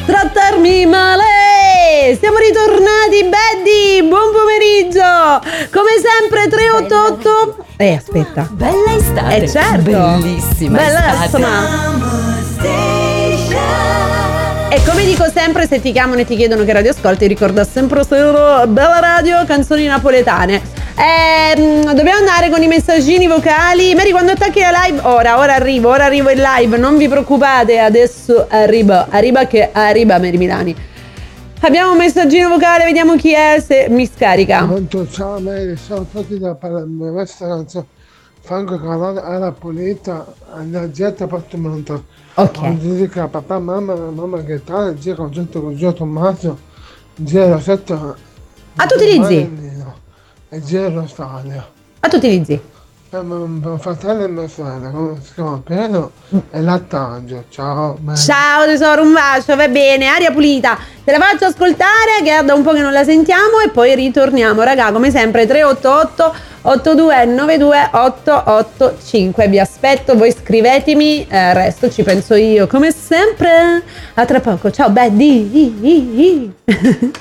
trattarmi male. Siamo ritornati, Betty, buon pomeriggio. Come sempre 388. Aspetta. Bella estate. Certo. Bellissima E come dico sempre, se ti chiamano e ti chiedono che radio ascolti, ricorda sempre solo Bella Radio, canzoni napoletane. Dobbiamo andare con i messaggini vocali. Mary, quando attacchi la live, ora arrivo in live, non vi preoccupate, adesso arriva Mary Milani. Abbiamo un messaggino vocale, vediamo chi è, se mi scarica. Ciao Mary, sono tutti da questa canzone. Franco Carolo era pulita, la gente appartamento. Ok. Oggi dico a papà, mamma che tal, zio concetto con Gio Tommaso, zio Rossetto. Ah, tu utilizzi? E zio Rosario. Ah, tu utilizzi? Mio fratello e mia sorella, come si chiama Piero e Lattangio. Ciao Mary. Ciao tesoro, un bacio, va bene, aria pulita. Te la faccio ascoltare, che è da un po' che non la sentiamo, e poi ritorniamo, raga, come sempre 388 8292 885. Vi aspetto, voi scrivetemi, il resto ci penso io, come sempre. A tra poco, ciao Betty.